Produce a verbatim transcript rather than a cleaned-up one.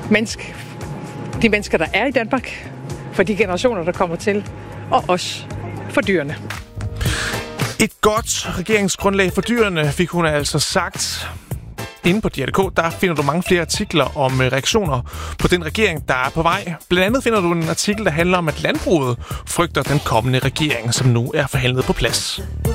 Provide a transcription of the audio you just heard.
menneske, de mennesker, der er i Danmark, for de generationer, der kommer til, og også for dyrene. Et godt regeringsgrundlag for dyrene, fik hun altså sagt. Inde på D R punktum d k, der finder du mange flere artikler om reaktioner på den regering, der er på vej. Blandt andet finder du en artikel, der handler om, at landbruget frygter den kommende regering, som nu er forhandlet på plads.